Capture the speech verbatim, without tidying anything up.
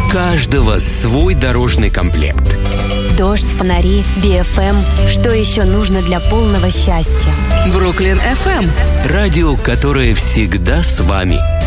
каждого свой дорожный комплект. Дождь, фонари, би эф эм. Что еще нужно для полного счастья? Бруклин эф эм. Радио, которое всегда с вами.